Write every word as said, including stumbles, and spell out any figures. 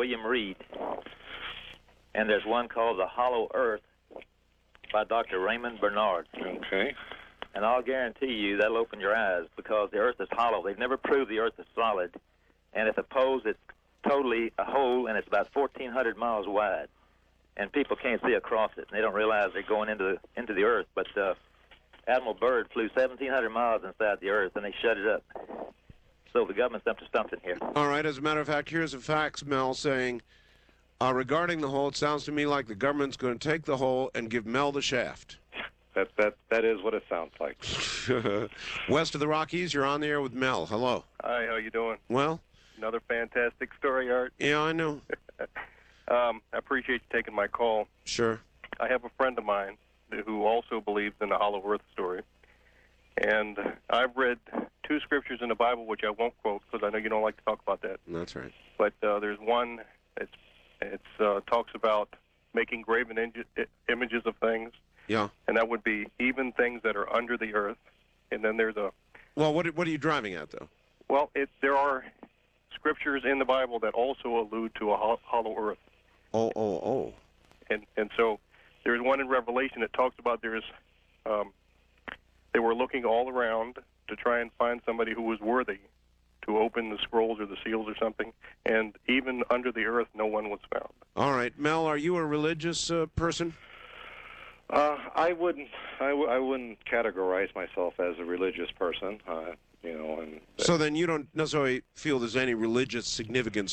William Reed, and there's one called The Hollow Earth by Doctor Raymond Bernard. Okay. And I'll guarantee you that'll open your eyes, because the Earth is hollow. They've never proved the Earth is solid. And if opposed, it's totally a hole, and it's about fourteen hundred miles wide. And people can't see across it, and they don't realize they're going into the, into the Earth. But uh, Admiral Byrd flew seventeen hundred miles inside the Earth, and they shut it up. So the government's up to something here. All right. As a matter of fact, here's a fax, Mel, saying, uh, regarding the hole, it sounds to me like the government's going to take the hole and give Mel the shaft. That that that is what it sounds like. West of the Rockies, you're on the air with Mel. Hello. Hi, how you doing? Well? Another fantastic story, Art. Yeah, I know. um, I appreciate you taking my call. Sure. I have a friend of mine who also believes in the Hollow Earth story. And I've read two scriptures in the Bible, which I won't quote because I know you don't like to talk about that. That's right. But uh, there's one, it's, it's uh, talks about making graven in- images of things. Yeah. And that would be even things that are under the earth. And then there's a... Well, what, what are you driving at, though? Well, it, there are scriptures in the Bible that also allude to a ho- hollow earth. Oh, oh, oh. And and so there's one in Revelation that talks about there's... Um, they were looking all around to try and find somebody who was worthy to open the scrolls or the seals or something. And even under the earth, no one was found. All right. Mel, are you a religious uh, person? Uh, I wouldn't. I, w- I wouldn't categorize myself as a religious person. Uh, you know, and So then you don't necessarily feel there's any religious significance